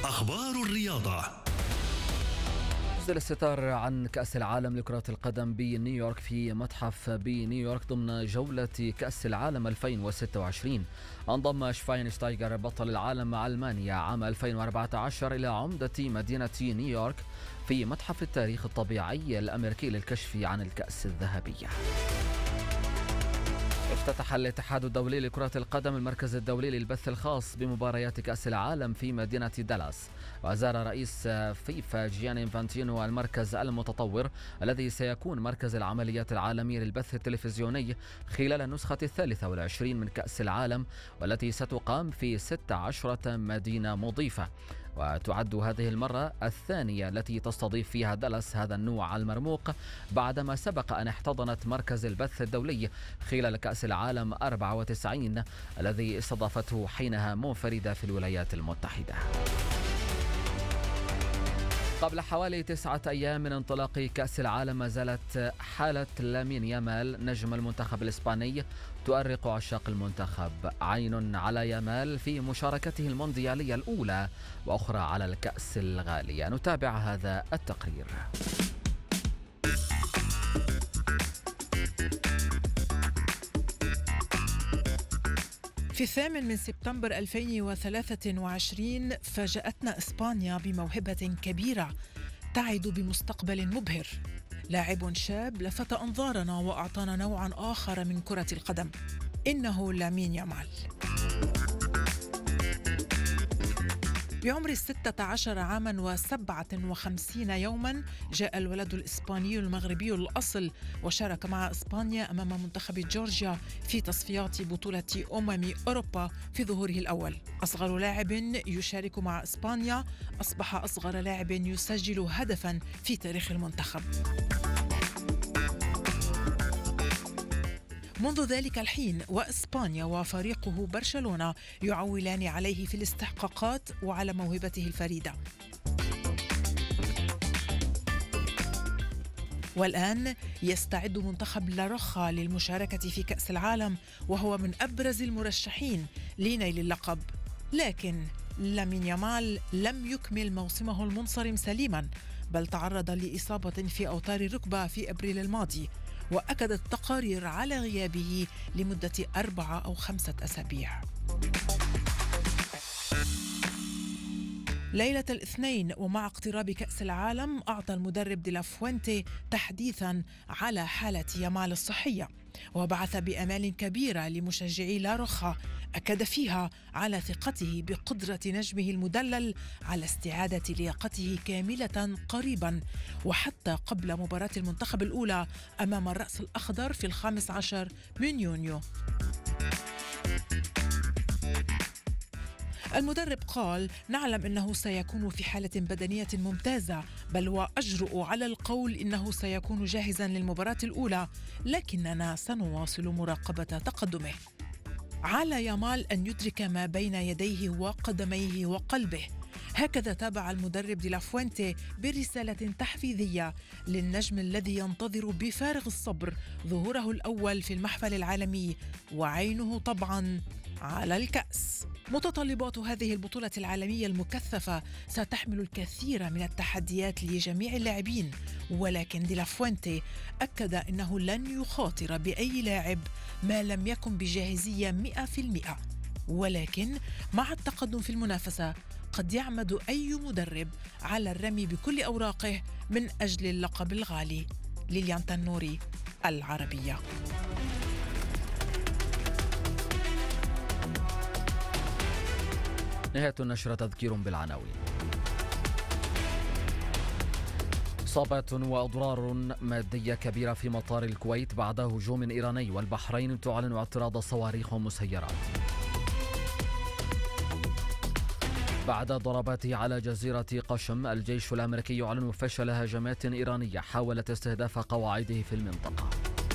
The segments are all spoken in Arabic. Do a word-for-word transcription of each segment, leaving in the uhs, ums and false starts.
أخبار الرياضة. نزل الستار عن كأس العالم لكرة القدم بنيويورك في متحف بنيويورك ضمن جولة كأس العالم ألفين وستة وعشرين. انضم شفاينشتايغر بطل العالم مع ألمانيا عام ألفين وأربعة عشر إلى عمدة مدينة نيويورك في متحف التاريخ الطبيعي الأمريكي للكشف عن الكأس الذهبية. افتتح الاتحاد الدولي لكرة القدم المركز الدولي للبث الخاص بمباريات كأس العالم في مدينة دالاس، وزار رئيس فيفا جياني انفانتينو المركز المتطور الذي سيكون مركز العمليات العالمي للبث التلفزيوني خلال النسخة الثالثة والعشرين من كأس العالم، والتي ستقام في ست عشرة مدينة مضيفة. وتعد هذه المرة الثانية التي تستضيف فيها دالاس هذا النوع المرموق، بعدما سبق أن احتضنت مركز البث الدولي خلال كأس العالم أربعة وتسعين الذي استضافته حينها منفردة في الولايات المتحدة. قبل حوالي تسعة أيام من انطلاق كأس العالم ما زالت حالة لامين يامال نجم المنتخب الإسباني تؤرق عشاق المنتخب. عين على يامال في مشاركته المونديالية الأولى وأخرى على الكأس الغالية. نتابع هذا التقرير. في الثامن من سبتمبر ألفين وثلاثة وعشرين فاجأتنا إسبانيا بموهبة كبيرة تعد بمستقبل مبهر. لاعب شاب لفت أنظارنا وأعطانا نوعا آخر من كرة القدم، إنه لامين يامال. بعمر الستة عشر عاما وسبعة وخمسين يوما جاء الولد الإسباني المغربي الأصل وشارك مع إسبانيا أمام منتخب جورجيا في تصفيات بطولة أمم أوروبا في ظهوره الأول. أصغر لاعب يشارك مع إسبانيا، أصبح أصغر لاعب يسجل هدفا في تاريخ المنتخب. منذ ذلك الحين وإسبانيا وفريقه برشلونة يعولان عليه في الاستحقاقات وعلى موهبته الفريدة. والآن يستعد منتخب لاروخا للمشاركة في كأس العالم، وهو من أبرز المرشحين لنيل اللقب. لكن لامين يامال لم يكمل موسمه المنصرم سليما، بل تعرض لإصابة في أوتار الركبة في أبريل الماضي، وأكدت تقارير على غيابه لمدة أربعة أو خمسة أسابيع. ليلة الاثنين ومع اقتراب كأس العالم أعطى المدرب دي لا فوينتي تحديثا على حالة يامال الصحية، وبعث بأمال كبيرة لمشجعي لاروخا أكد فيها على ثقته بقدرة نجمه المدلل على استعادة لياقته كاملة قريبا، وحتى قبل مباراة المنتخب الأولى أمام الرأس الأخضر في الخامس عشر من يونيو. المدرب قال: نعلم أنه سيكون في حالة بدنية ممتازة، بل وأجرؤ على القول إنه سيكون جاهزا للمباراة الأولى، لكننا سنواصل مراقبة تقدمه. على يامال أن يدرك ما بين يديه وقدميه وقلبه. هكذا تابع المدرب دي لا فوينتي برسالة تحفيزية للنجم الذي ينتظر بفارغ الصبر ظهوره الأول في المحفل العالمي، وعينه طبعا على الكأس. متطلبات هذه البطولة العالمية المكثفة ستحمل الكثير من التحديات لجميع اللاعبين، ولكن دي لا فوينتي أكد أنه لن يخاطر بأي لاعب ما لم يكن بجاهزية مئة في المئة، ولكن مع التقدم في المنافسة قد يعمد أي مدرب على الرمي بكل أوراقه من أجل اللقب الغالي. ليليان تنوري، العربية. نهاية النشرة. تذكير بالعناوين. إصابات وأضرار مادية كبيرة في مطار الكويت بعد هجوم إيراني، والبحرين تعلن اعتراض صواريخ ومسيرات. بعد ضرباته على جزيرة قشم، الجيش الأمريكي يعلن فشل هجمات إيرانية حاولت استهداف قواعده في المنطقة.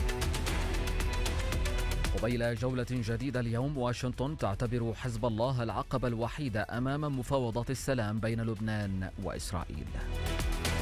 قبيل جولة جديدة اليوم، واشنطن تعتبر حزب الله العقبة الوحيدة أمام مفاوضات السلام بين لبنان وإسرائيل.